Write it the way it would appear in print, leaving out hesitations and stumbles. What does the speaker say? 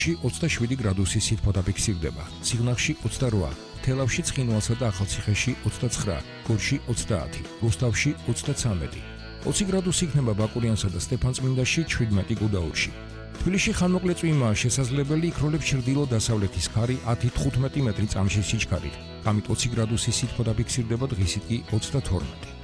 27 გრადუსი სითბო დაფიქსირდება, სიღნაღში 28, თელავში, ცხინვალსა და ახალციხეში 29, გორში 30, რუსთავში 33. 20 გრადუსი იქნება ბაკურიანსა და სტეფანწმინდაში, 17 გუდაურში. თბილისში ხანმოკლე წვიმაა შესაძლებელი, იქროლებს ჩრდილო-დასავლეთის ქარი 10-15 მეტრი წამში სიჩქარით. ღამით 20 გრადუსი სითბო დაფიქსირდება, დღისით კი 32.